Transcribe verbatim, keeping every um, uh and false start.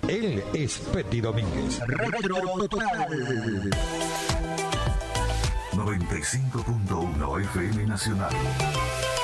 Él es Petty Domínguez. Retro Total. noventa y cinco punto uno F M Nacional.